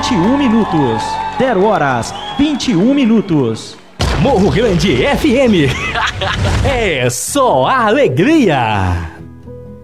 21 minutos. 0 horas, 21 minutos. Morro Grande FM. É só alegria.